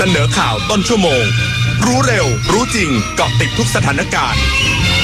เสนอข่าวต้นชั่วโมงรู้เร็วรู้จริงเกาะติดทุกสถานการณ์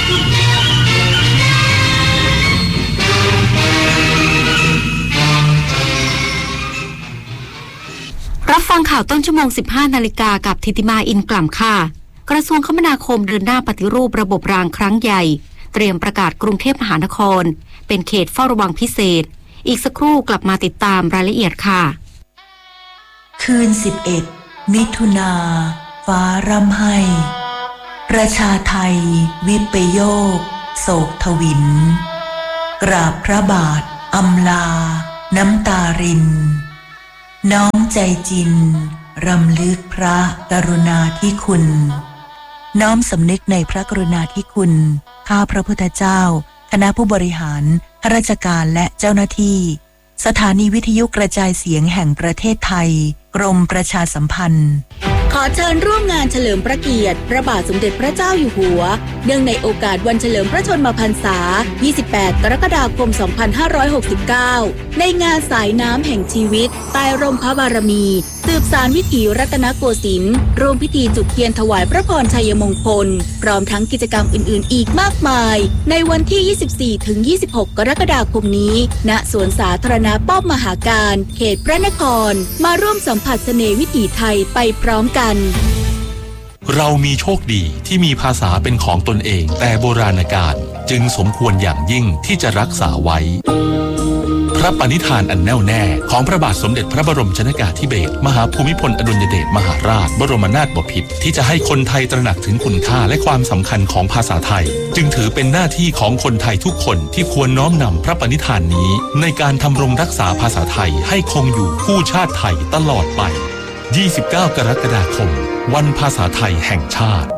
รับฟังข่าวต้นชั่วโมง 15 นาฬิกากับธิติมาอินกล่ำค่ะกระทรวงคมนาคมเดินหน้าปฏิรูประบบรางครั้งใหญ่เตรียมประกาศกรุงเทพมหานครเป็นเขตเฝ้าระวังพิเศษอีกสักครู่กลับมาติดตามรายละเอียดค่ะคืน11มิถุนาฟ้าร่ำไห้ประชาไทยวิปโยคโศกทวินกราบพระบาทอำลาน้ำตารินน้อมใจจินรำลึกพระกรุณาธิคุณน้อมสำนึกในพระกรุณาธิคุณข้าพระพุทธเจ้าคณะผู้บริหารข้าราชการและเจ้าหน้าที่สถานีวิทยุกระจายเสียงแห่งประเทศไทยกรมประชาสัมพันธ์ขอเชิญร่วมงานเฉลิมพระเกียรติพระบาทสมเด็จพระเจ้าอยู่หัวเนื่องในโอกาสวันเฉลิมพระชนมพรรษา 28 กรกฎาคม 2569 ในงานสายน้ำแห่งชีวิตใต้ร่มพระบารมีสืบสานวิถีรัตนโกสินทร์ร่วมพิธีจุดเทียนถวายพระพรชัยมงคลพร้อมทั้งกิจกรรมอื่นๆอีกมากมายในวันที่ 24-26 กรกฎาคมนี้ณสวนสาธารณะป้อมมหาการเขตพระนครมาร่วมสัมผัสเสน่ห์วิถีไทยไปพร้อมกันเรามีโชคดีที่มีภาษาเป็นของตนเองแต่โบราณกาลจึงสมควรอย่างยิ่งที่จะรักษาไว้พระปณิธานอันแน่วแน่ของพระบาทสมเด็จพระบรมชนกาธิเบศรมหาภูมิพลอดุลยเดชมหาราชบรมนาถบพิตรที่จะให้คนไทยตระหนักถึงคุณค่าและความสำคัญของภาษาไทยจึงถือเป็นหน้าที่ของคนไทยทุกคนที่ควรน้อมนำพระปณิธานนี้ในการทำรงรักษาภาษาไทยให้คงอยู่คู่ชาติไทยตลอดไป29 กรกฎาคมวันภาษาไทยแห่งชาติ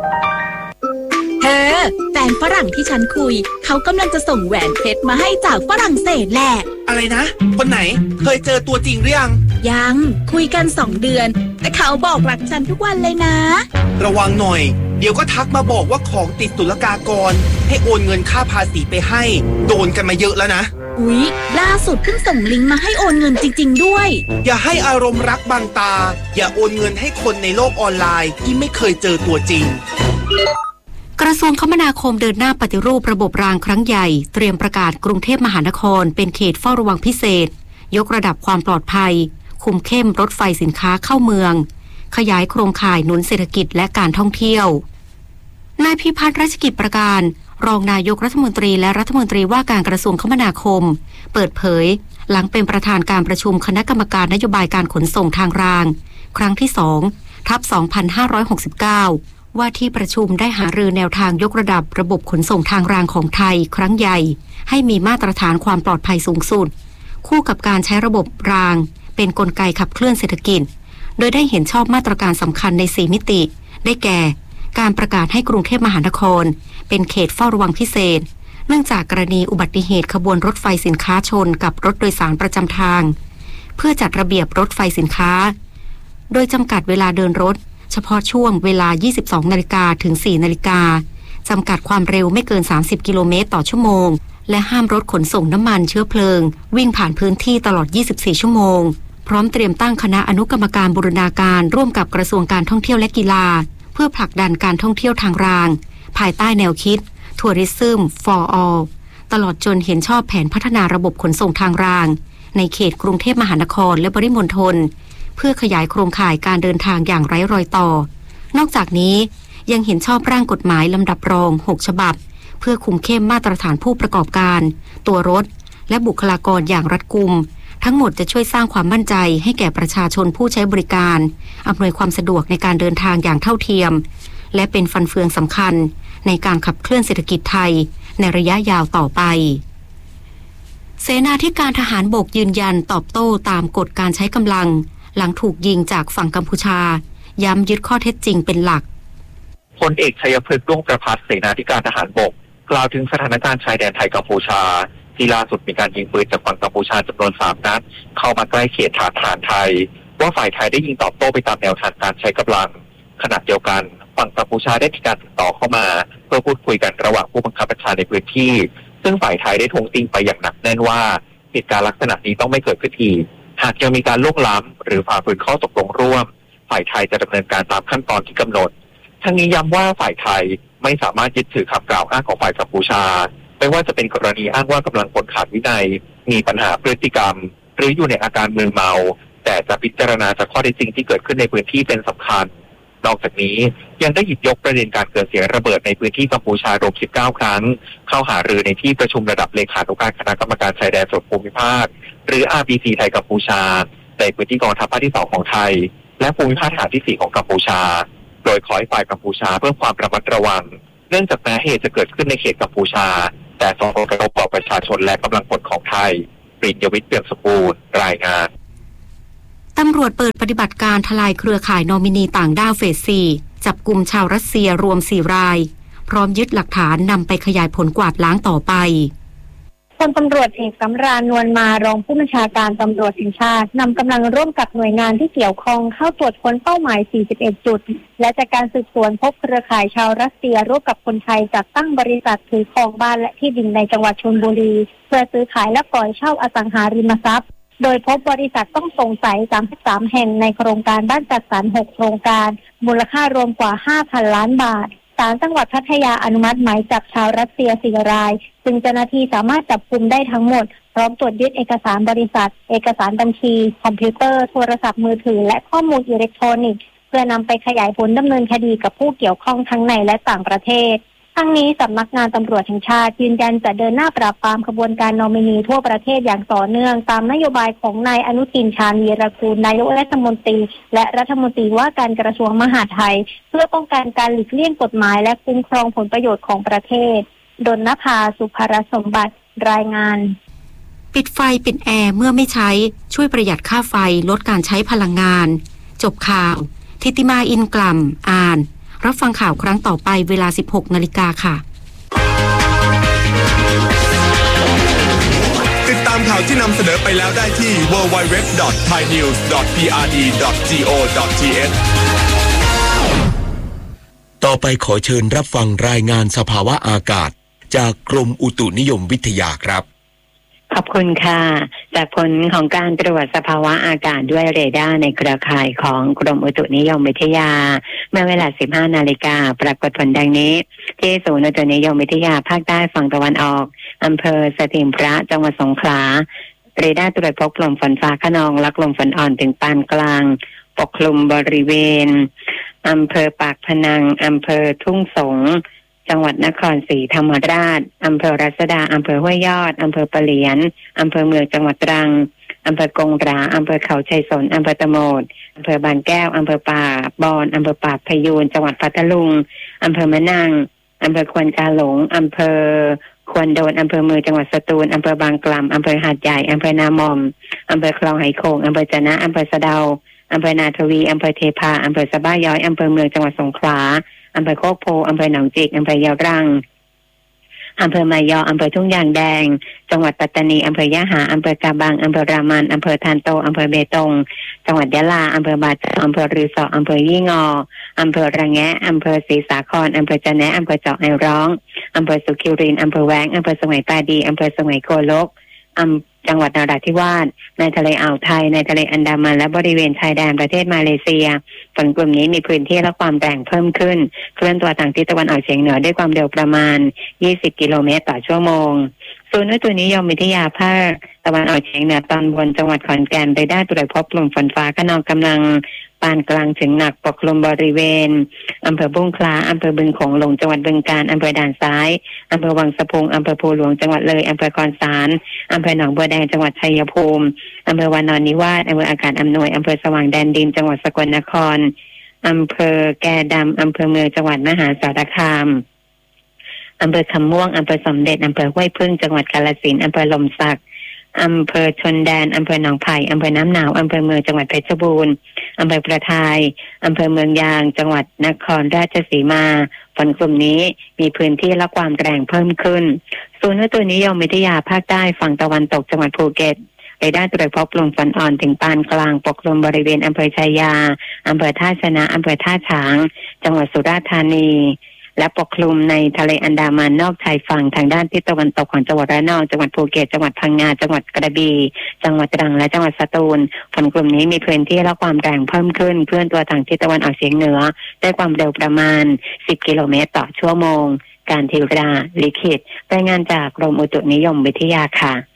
แฟนฝรั่งที่ฉันคุยเขากำลังจะส่งแหวนเพชรมาให้จากฝรั่งเศสแหละอะไรนะคนไหนเคยเจอตัวจริงหรือยังคุยกัน2 เดือนแต่เขาบอกรักฉันทุกวันเลยนะระวังหน่อยเดี๋ยวก็ทักมาบอกว่าของติดศุลกากรให้โอนเงินค่าภาษีไปให้โดนกันมาเยอะแล้วนะอุ๊ยล่าสุดเพิ่งส่งลิงก์มาให้โอนเงินจริงๆด้วยอย่าให้อารมณ์รักบังตาอย่าโอนเงินให้คนในโลกออนไลน์ที่ไม่เคยเจอตัวจริงกระทรวงคมนาคมเดินหน้าปฏิรูประบบรางครั้งใหญ่เตรียมประกาศกรุงเทพมหานครเป็นเขตเฝ้าระวังพิเศษยกระดับความปลอดภัยคุมเข้มรถไฟสินค้าเข้าเมืองขยายโครงข่ายหนุนเศรษฐกิจและการท่องเที่ยวนายพิพัฒน์รัชกิจประการรองนายกรัฐมนตรีและรัฐมนตรีว่าการกระทรวงคมนาคมเปิดเผยหลังเป็นประธานการประชุมคณะกรรมการนโยบายการขนส่งทางรางครั้งที่2/2569ว่าที่ประชุมได้หารือแนวทางยกระดับระบบขนส่งทางรางของไทยครั้งใหญ่ให้มีมาตรฐานความปลอดภัยสูงสุดคู่กับการใช้ระบบรางเป็นกลไกขับเคลื่อนเศรษฐกิจโดยได้เห็นชอบมาตรการสำคัญใน4มิติได้แก่การประกาศให้กรุงเทพมหานครเป็นเขตเฝ้าระวังพิเศษเนื่องจากกรณีอุบัติเหตุขบวนรถไฟสินค้าชนกับรถโดยสารประจำทางเพื่อจัดระเบียบรถไฟสินค้าโดยจำกัดเวลาเดินรถเฉพาะช่วงเวลา 22 นาฬิกาถึง 4 นาฬิกาจำกัดความเร็วไม่เกิน 30 กิโลเมตรต่อชั่วโมงและห้ามรถขนส่งน้ำมันเชื้อเพลิงวิ่งผ่านพื้นที่ตลอด 24 ชั่วโมงพร้อมเตรียมตั้งคณะอนุกรรมการบูรณาการร่วมกับกระทรวงการท่องเที่ยวและกีฬาเพื่อผลักดันการท่องเที่ยวทางรางภายใต้แนวคิด Tourism for All ตลอดจนเห็นชอบแผนพัฒนาระบบขนส่งทางรางในเขตกรุงเทพมหานครและปริมณฑลเพื่อขยายโครงข่ายการเดินทางอย่างไร้รอยต่อนอกจากนี้ยังเห็นชอบร่างกฎหมายลำดับรอง6ฉบับเพื่อคุมเข้มมาตรฐานผู้ประกอบการตัวรถและบุคลากรอย่างรัดกุมทั้งหมดจะช่วยสร้างความมั่นใจให้แก่ประชาชนผู้ใช้บริการอำนวยความสะดวกในการเดินทางอย่างเท่าเทียมและเป็นฟันเฟืองสำคัญในการขับเคลื่อนเศรษฐกิจไทยในระยะยาวต่อไปเสนาธิการทหารบกยืนยันตอบโต้ตามกฎการใช้กำลังหลังถูกยิงจากฝั่งกัมพูชาย้ำยึดข้อเท็จจริงเป็นหลักพลเอกชัยพฤกษ์ด้วงประภัสเสนาธิการทหารบกกล่าวถึงสถานการณ์ชายแดนไทยกัมพูชาที่ล่าสุดมีการยิงปืนจากฝั่งกัมพูชาจำนวน3 นัดเข้ามาใกล้เขตฐานทหารไทยว่าฝ่ายไทยได้ยิงตอบโต้ไปตามแนวทางการใช้กำลังขณะเดียวกันฝั่งกัมพูชาได้มีการติดต่อเข้ามาเพื่อพูดคุยกันระหว่างผู้บังคับบัญชาในพื้นที่ซึ่งฝ่ายไทยได้ทวงติงไปอย่างหนักแน่นว่าเหตุการณ์ลักษณะนี้ต้องไม่เกิดขึ้นอีกหากยังมีการล่วงล้ำหรือฝ่าฝืนข้อตกลงร่วมฝ่ายไทยจะดำเนินการตามขั้นตอนที่กำหนดทั้งนี้ย้ำว่าฝ่ายไทยไม่สามารถยึดถือคำกล่าวอ้างของฝ่ายกัมพูชาไม่ว่าจะเป็นกรณีอ้างว่ากำลังพลขาดวินัยมีปัญหาพฤติกรรมหรืออยู่ในอาการมึนเมาแต่จะพิจารณาจากข้อเท็จจริงที่เกิดขึ้นในพื้นที่เป็นสำคัญนอกจากนี้ยังได้หยิบยกประเด็นการเกิดเสียงระเบิดในพื้นที่กัมพูชารวม19 ครั้งเข้าหารือในที่ประชุมระดับเลขานุการคณะกรรมการชายแดนส่วนภูมิภาคหรือ RBC ไทยกัมพูชาในพื้นที่กองทัพภาคที่2ของไทยและภูมิภาคฐานที่4ของกัมพูชาโดยขอให้ฝ่ายกัมพูชาเพิ่มความระมัดระวังเนื่องจากแม้เหตุจะเกิดขึ้นในเขตกัมพูชาแต่ส่งผลกระทบต่อประชาชนและกำลังพลของไทยปริญญวิทย์เปี่ยมสมบูรณ์รายงานตำรวจเปิดปฏิบัติการทลายเครือข่ายนอมินีต่างด้าวเฟส 4 จับกุมชาวรัสเซียรวม 4 รายพร้อมยึดหลักฐานนำไปขยายผลกวาดล้างต่อไปพลตำรวจเอกสำราญนวลมารองผู้บัญชาการตำรวจแห่งชาตินำกำลังร่วมกับหน่วยงานที่เกี่ยวข้องเข้าตรวจค้นเป้าหมาย 41 จุดและจากการสืบสวนพบเครือข่ายชาวรัสเซียร่วมกับคนไทยจัดตั้งบริษัทถือครองบ้านและที่ดินในจังหวัดชลบุรีเพื่อซื้อขายและปล่อยเช่าอสังหาริมทรัพย์โดยพบบริษัทต้องสงสัย33 แห่งในโครงการบ้านจัดสรร6โครงการมูลค่ารวมกว่า 5,000 ล้านบาทศาลจังหวัดพัทยาอนุมัติหมายจับชาวรัสเซีย4 รายซึ่งเจ้าหน้าที่สามารถจับกุมได้ทั้งหมดพร้อมตรวจยึดเอกสารบริษัทเอกสารบัญชีคอมพิวเตอร์โทรศัพท์มือถือและข้อมูลอิเล็กทรอนิกส์เพื่อนำไปขยายผลดำเนินคดีกับผู้เกี่ยวข้องทั้งในและต่างประเทศทั้งนี้สำนักงานตำรวจแห่งชาติยืนยันจะเดินหน้าปราบปรามขบวนการนอมินีทั่วประเทศอย่างต่อเนื่องตามนโยบายของนายอนุทินชาญวีรกูลนายกรัฐมนตรีและรัฐมนตรีว่าการกระทรวงมหาดไทยเพื่อป้องกันการหลีกเลี่ยงกฎหมายและคุ้มครองผลประโยชน์ของประเทศดลนภาสุภรสมบัติรายงานปิดไฟปิดแอร์เมื่อไม่ใช้ช่วยประหยัดค่าไฟลดการใช้พลังงานจบข่าวทิติมาอินกล่ำอ่านรับฟังข่าวครั้งต่อไปเวลา 16 นาฬิกาค่ะติดตามข่าวที่นำเสนอไปแล้วได้ที่ www.thainews.prd.go.th ต่อไปขอเชิญรับฟังรายงานสภาวะอากาศจากกรมอุตุนิยมวิทยาครับขอบคุณค่ะจากผลของการตรวจสภาวะอากาศด้วยเรดาร์ในเครือข่ายของกรมอุตุนิยมวิทยาเมื่อเวลา 15 นาฬิกาปรากฏผลดังนี้ที่ศูนย์อุตุนิยมวิทยาภาคใต้ฝั่งตะวันออกอำเภอสถิมพระจังหวัดสงขลาเรดาร์ตรวจพบกลุ่มฝนฟ้าคะนองและกลุ่มฝนอ่อนถึงปานกลางปกคลุมบริเวณอำเภอปากพนังอำเภอทุ่งสงจังหวัดนครศรีธรรมราชอำเภอรัศดาอำเภอห้วยยอดอำเภอปะเหลียนอำเภอเมืองจังหวัดตรังอำเภอกงหราอำเภอเขาชัยสนอำเภอตะโหมดอำเภอบางแก้วอำเภอป่าบอนอำเภอป่าพยูนจังหวัดพัทลุงอำเภอมะนังอำเภอควนกาหลงอำเภอควนโดนอำเภอเมืองจังหวัดสตูลอำเภอบางกล่ำอำเภอหาดใหญ่อำเภอนามอมอำเภอคลองไหโขงอำเภอจะนะอำเภอสะเดาอำเภอนาทวีอำเภอเทพาอำเภอสะบ้าย้อยอำเภอเมืองจังหวัดสงขลาอำเภอโคกโพอำเภอหนองจิกอำเภอยะรังอำเภอมายออำเภอทุ่งยางแดงจังหวัดปัตตานีอำเภอยะหาอำเภอกาบังอำเภอรามันอำเภอทานโตอำเภอเบตงจังหวัดยะลาอำเภอบาเจาอำเภอรือสออำเภอยี่งออำเภอระแงะอำเภอศรีสาครอำเภอจะแนะอำเภอเจาะไอร้องอำเภอสุขิรินอำเภอแว้งอำเภอสมัยตาดีอำเภอสมัยโกลกจังหวัดนราธิวาสในทะเลอ่าวไทยในทะเลอันดามันและบริเวณชายแดนประเทศมาเลเซียฝนกลุ่มนี้มีพื้นที่และความแรงเพิ่มขึ้นเคลื่อนตัวทางทิศตะวันออกเฉียงเหนือด้วยความเร็วประมาณ20 กิโลเมตรต่อชั่วโมงศูนย์อุตุนิยมวิทยาภาคตะวันออกเฉียงเหนือตอนบนจังหวัดขอนแก่นได้ตรวจพบกลุ่มฝนฟ้าคะนองกำลังปานกลางถึงหนักปกคลุมบริเวณอำเภอบุ้งคล้าอำเภอบึงโขงหลงจังหวัดบึงกาฬอำเภอด่านซ้ายอำเภอวังสะพุงอำเภอภูหลวงจังหวัดเลยอำเภอคอนสารอำเภอหนองบัวแดงจังหวัดชัยภูมิอำเภอวานอนนิวาสอำเภออากาศอำนวยอำเภอสว่างแดนดินจังหวัดสกลนครอำเภอแกดำอำเภอเมืองจังหวัดมหาสารคามอำเภอคำม่วงอำเภอสมเด็จอำเภอห้วยพึ่งจังหวัดกาฬสินธุ์อำเภอลมสักอำเภอชนแดนอำเภอหนองไผ่อำเภอน้ำหนาวอำเภอเมืองจังหวัดเพชรบูรณ์อำเภอประทายอำเภอเมืองยางจังหวัดนครราชสีมาฝนกลุ่มนี้มีพื้นที่และความแรงเพิ่มขึ้นศูนย์อุตุนิยมวิทยาภาคใต้ฝั่งตะวันตกจังหวัดภูเก็ตได้ตรวจพบกลุ่มฝนอ่อนถึงปานกลางปกคลุมบริเวณอำเภอชัยยาอำเภอท่าชนะอำเภอท่าฉางจังหวัดสุราษฎร์ธานีและปกคลุมในทะเลอันดามันนอกชายฝั่งทางด้านทิศตะวันตกของจังหวัดระนองจังหวัดภูเก็ตจังหวัดพังงาจังหวัดกระบี่จังหวัดตรังและจังหวัดสตูลฝนกลุ่มนี้มีพื้นที่และความแรงเพิ่มขึ้นเคลื่อนตัวทางทิศตะวันออกเฉียงเหนือด้วยความเร็วประมาณ10กิโลเมตรต่อชั่วโมงการทีราลิขิตรายงานจากกรมอุตุนิยมวิทยาค่ะ